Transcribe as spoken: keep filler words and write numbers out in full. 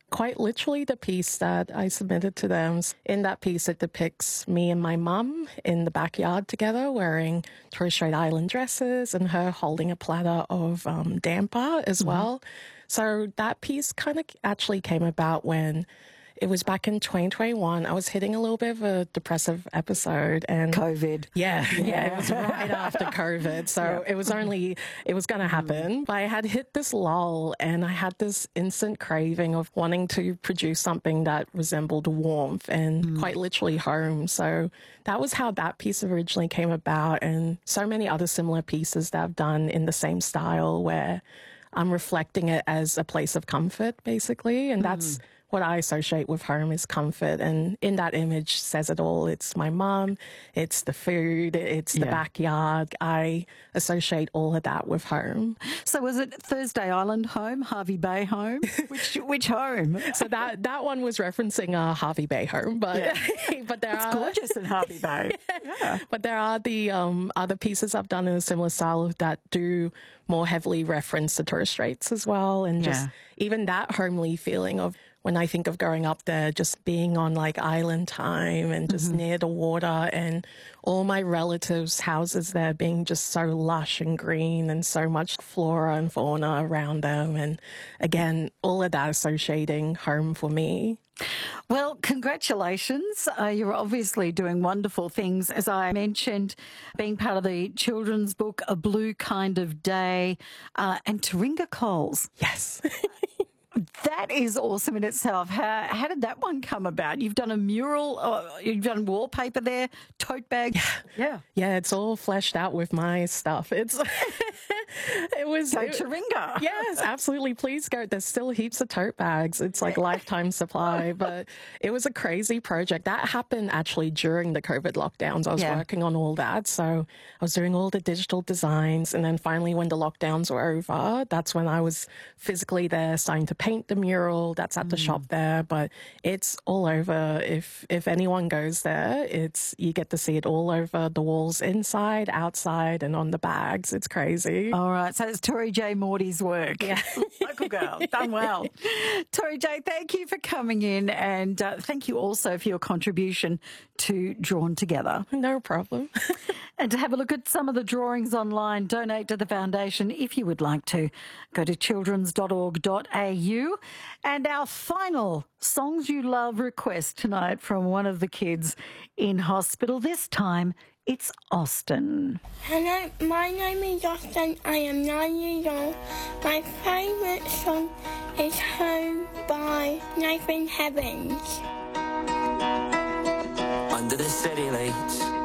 quite literally the piece that I submitted to them. In that piece, it depicts me and my mum in the backyard together wearing Torres Strait Island dresses and her holding a platter of um, damper as Mm-hmm. well. So that piece kind of actually came about when it was back in twenty twenty-one. I was hitting a little bit of a depressive episode and COVID. Yeah, yeah, Yeah. it was right after COVID. So Yeah. it was only, it was going to happen. But I had hit this lull and I had this instant craving of wanting to produce something that resembled warmth and quite literally home. So that was how that piece originally came about, and so many other similar pieces that I've done in the same style where I'm reflecting it as a place of comfort, basically. And that's what I associate with home is comfort. And in that image says it all. It's my mum, it's the food, it's the Yeah. backyard. I associate all of that with home. So was it Thursday Island home, Harvey Bay home? Which which home? So that that one was referencing a Harvey Bay home, but but there It's are gorgeous in Harvey Bay. Yeah. but there are the um, other pieces I've done in a similar style that do more heavily reference the Torres Straits as well, and just Yeah. even that homely feeling of when I think of growing up there, just being on like island time and just near the water, and all my relatives' houses there being just so lush and green and so much flora and fauna around them. And again, all of that associating home for me. Well, congratulations. Uh, you're obviously doing wonderful things. As I mentioned, being part of the children's book, A Blue Kind of Day, uh, and Taringa Coles. Yes. That is awesome in itself. How, how did that one come about? You've done a mural, uh, you've done wallpaper there, tote bags. Yeah. Yeah, it's all fleshed out with my stuff. It's it was Go it- Taringa. Yes, absolutely. Please go. There's still heaps of tote bags. It's like lifetime supply, but it was a crazy project. That happened actually during the COVID lockdowns. I was Yeah. working on all that. So I was doing all the digital designs. And then finally, when the lockdowns were over, that's when I was physically there starting to paint the mural. That's at the shop there, but it's all over. If, if anyone goes there, it's, you get to see it all over the walls, inside, outside, and on the bags. It's crazy. All right, so it's Tori J. Morty's work. Yeah. Local girl, done well. Tori J., thank you for coming in, and uh, thank you also for your contribution to Drawn Together. No problem. And to have a look at some of the drawings online, donate to the foundation if you would like to. Go to children's dot org dot a u. And our final Songs You Love request tonight from one of the kids in hospital. This time, it's Austin. Hello, my name is Austin. I am nine years old. My favourite song is Home by Nathan Heavens. Under the city lights,